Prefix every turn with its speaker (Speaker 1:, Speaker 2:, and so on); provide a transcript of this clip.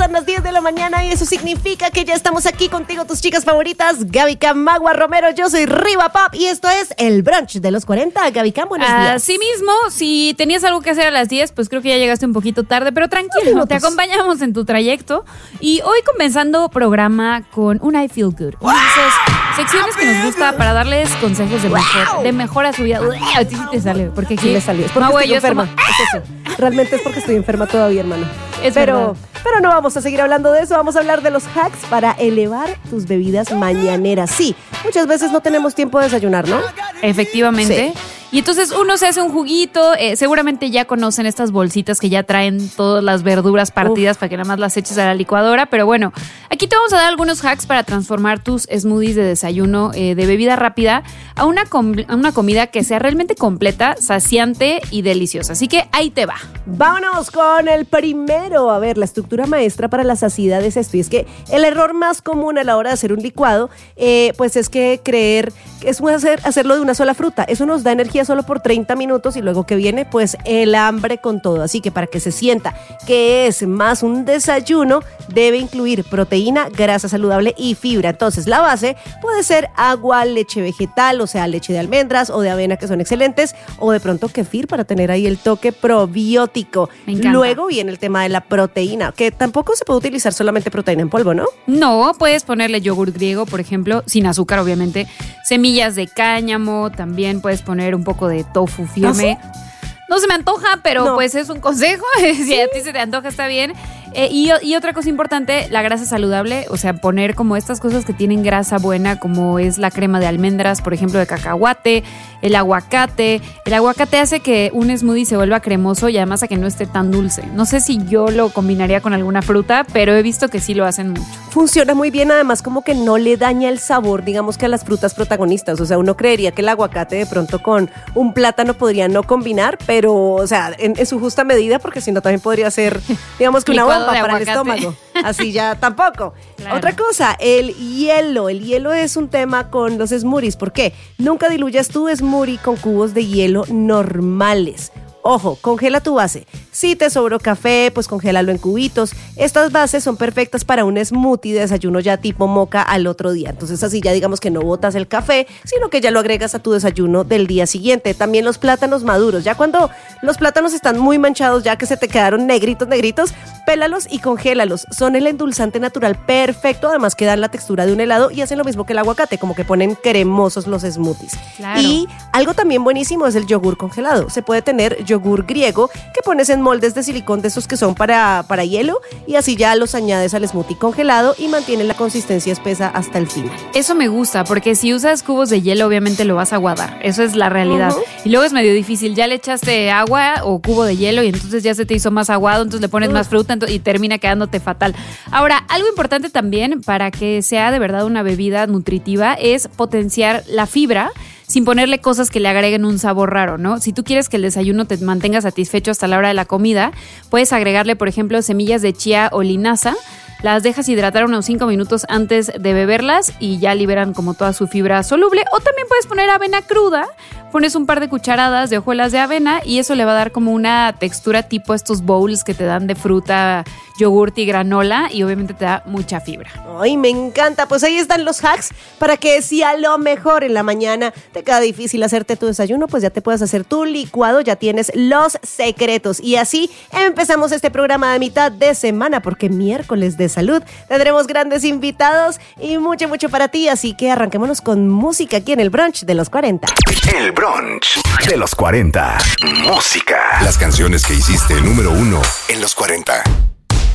Speaker 1: Son las 10 de la mañana y eso significa que ya estamos aquí contigo, tus chicas favoritas, Gaby Cam, Magua Romero. Yo soy Riva Pop y esto es el brunch de los 40. Gaby Cam, buenos días.
Speaker 2: Así mismo, si tenías algo que hacer a las 10, pues creo que ya llegaste un poquito tarde, pero tranquilo, te acompañamos en tu trayecto. Y hoy comenzando programa con un I Feel Good. Una de esas secciones que nos gusta para darles consejos de mejora a su vida. A ti sí te sale, porque aquí
Speaker 1: sí me salió. Es porque estoy enferma. Es eso. Realmente es porque estoy enferma todavía, hermano. Pero no vamos a seguir hablando de eso. Vamos a hablar de los hacks para elevar tus bebidas mañaneras. Sí, muchas veces no tenemos tiempo de desayunar, ¿no?
Speaker 2: Efectivamente. Sí. Y entonces uno se hace un juguito, seguramente ya conocen estas bolsitas que ya traen todas las verduras partidas para que nada más las eches a la licuadora, pero bueno, aquí te vamos a dar algunos hacks para transformar tus smoothies de desayuno de bebida rápida a una comida que sea realmente completa, saciante y deliciosa. Así que ahí te va.
Speaker 1: Vámonos con el primero. A ver, la estructura maestra para la saciedad es esto, y es que el error más común a la hora de hacer un licuado, pues es que creer que es hacerlo de una sola fruta. Eso nos da energía solo por 30 minutos y luego que viene pues el hambre con todo. Así que para que se sienta que es más un desayuno, debe incluir proteína, grasa saludable y fibra. Entonces la base puede ser agua, leche vegetal, o sea leche de almendras o de avena, que son excelentes, o de pronto kefir para tener ahí el toque probiótico.
Speaker 2: Me encanta.
Speaker 1: Luego viene el tema de la proteína, que tampoco se puede utilizar solamente proteína en polvo, ¿no?
Speaker 2: No, puedes ponerle yogur griego, por ejemplo, sin azúcar obviamente, semillas de cáñamo, también puedes poner un poco de tofu firme.
Speaker 1: ¿Ah, sí?
Speaker 2: No se me antoja, pero pues es un consejo. Si a ti se te antoja, está bien. Y otra cosa importante, la grasa saludable, o sea, poner como estas cosas que tienen grasa buena, como es la crema de almendras, por ejemplo, de cacahuate, el aguacate. El aguacate hace que un smoothie se vuelva cremoso y además a que no esté tan dulce. No sé si yo lo combinaría con alguna fruta, pero he visto que sí lo hacen mucho.
Speaker 1: Funciona muy bien, además como que no le daña el sabor, digamos, que a las frutas protagonistas. O sea, uno creería que el aguacate de pronto con un plátano podría no combinar, pero, o sea, en su justa medida, porque si no también podría ser, digamos, que una bomba para el estómago. Así ya tampoco. Claro. Otra cosa, el hielo. El hielo es un tema con los smoothies. ¿Por qué? Nunca diluyas tu smoothie con cubos de hielo normales. Ojo, congela tu base. Si te sobró café, pues congélalo en cubitos. Estas bases son perfectas para un smoothie de desayuno ya tipo moca al otro día. Entonces así ya digamos que no botas el café, sino que ya lo agregas a tu desayuno del día siguiente. También los plátanos maduros. Ya cuando los plátanos están muy manchados, ya que se te quedaron negritos, pélalos y congélalos. Son el endulzante natural perfecto, además que dan la textura de un helado y hacen lo mismo que el aguacate, como que ponen cremosos los smoothies.
Speaker 2: Claro.
Speaker 1: Y algo también buenísimo es el yogur congelado. Se puede tener yogur griego que pones en moldes de silicón de esos que son para hielo y así ya los añades al smoothie congelado y mantienen la consistencia espesa hasta el final.
Speaker 2: Eso me gusta porque si usas cubos de hielo obviamente lo vas a aguadar, eso es la realidad. Y luego es medio difícil, ya le echaste agua o cubo de hielo y entonces ya se te hizo más aguado, entonces le pones más fruta y termina quedándote fatal. Ahora, algo importante también para que sea de verdad una bebida nutritiva es potenciar la fibra sin ponerle cosas que le agreguen un sabor raro, ¿no? Si tú quieres que el desayuno te mantenga satisfecho hasta la hora de la comida, puedes agregarle, por ejemplo, semillas de chía o linaza. Las dejas hidratar unos 5 minutos antes de beberlas y ya liberan como toda su fibra soluble. O también puedes poner avena cruda, pones un par de cucharadas de hojuelas de avena y eso le va a dar como una textura tipo estos bowls que te dan de fruta, yogurt y granola y obviamente te da mucha fibra.
Speaker 1: Ay, me encanta. Pues ahí están los hacks para que si a lo mejor en la mañana te queda difícil hacerte tu desayuno, pues ya te puedes hacer tu licuado, ya tienes los secretos. Y así empezamos este programa de mitad de semana porque miércoles de salud tendremos grandes invitados y mucho para ti, así que arranquémonos con música aquí en el brunch de los 40.
Speaker 3: El brunch de los 40. Música. Las canciones que hiciste número 1 en los 40.